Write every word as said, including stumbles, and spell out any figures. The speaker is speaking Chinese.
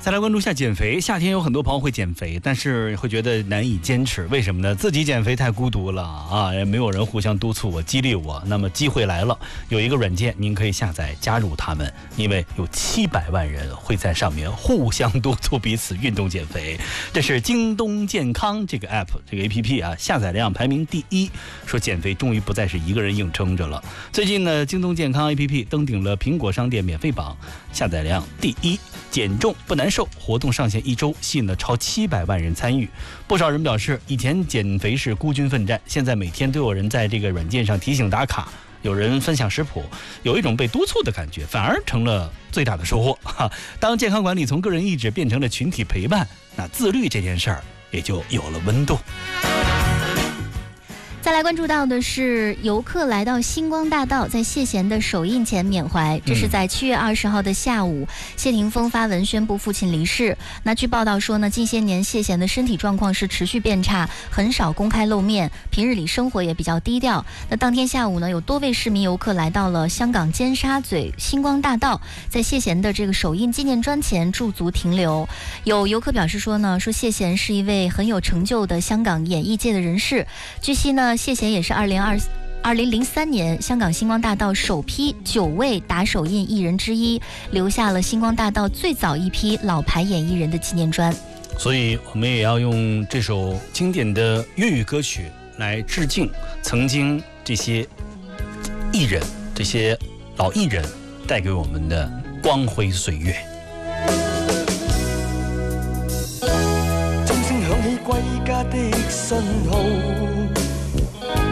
再来关注一下减肥。夏天有很多朋友会减肥，但是会觉得难以坚持，为什么呢？自己减肥太孤独了啊，也没有人互相督促我、激励我。那么机会来了，有一个软件您可以下载加入他们，因为有七百万人会在上面互相督促彼此运动减肥。这是京东健康这个 app 这个 A P P 啊，下载量排名第一，说减肥终于不再是一个人硬撑着了。最近呢，京东健康 A P P 登顶了苹果商店免费榜，下载量第一，减重不难受。活动上线一周，吸引了超七百万人参与。不少人表示，以前减肥是孤军奋战，现在每天都有人在这个软件上提醒打卡，有人分享食谱，有一种被督促的感觉，反而成了最大的收获。哈，当健康管理从个人意志变成了群体陪伴，那自律这件事儿也就有了温度。 再来关注到的是，游客来到星光大道，在谢贤的首映前缅怀。这是在七月二十号的下午，谢霆锋发文宣布父亲离世。那据报道说呢，近些年谢贤的身体状况是持续变差，很少公开露面，平日里生活也比较低调。那当天下午呢，有多位市民游客来到了香港尖沙咀星光大道，在谢贤的这个首映纪念砖前驻足停留。有游客表示说呢，说谢贤是一位很有成就的香港演艺界的人士。据悉呢，谢贤也是二零二二零零三年香港星光大道首批九位打手印艺人之一，留下了星光大道最早一批老牌演艺人的纪念砖。 所以我们也要用这首经典的粤语歌曲来致敬曾经这些艺人，这些老艺人带给我们的光辉岁月。 钟声响起归家的信号，